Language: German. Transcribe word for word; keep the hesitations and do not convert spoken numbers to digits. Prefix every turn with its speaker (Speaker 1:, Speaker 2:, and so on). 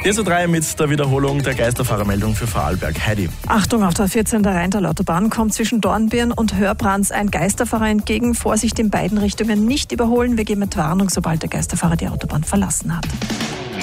Speaker 1: vier zu drei mit der Wiederholung der Geisterfahrermeldung für Vorarlberg. Heidi.
Speaker 2: Achtung, auf der vierzehn der Rheintal-Autobahn kommt zwischen Dornbirn und Hörbrands ein Geisterfahrer entgegen. Vorsicht in beiden Richtungen, nicht überholen. Wir geben mit Warnung, sobald der Geisterfahrer die Autobahn verlassen hat.